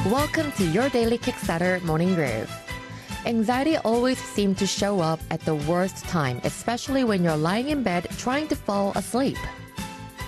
Welcome to your daily Kickstarter morning groove. Anxiety always seems to show up at the worst time, especially when you're lying in bed trying to fall asleep.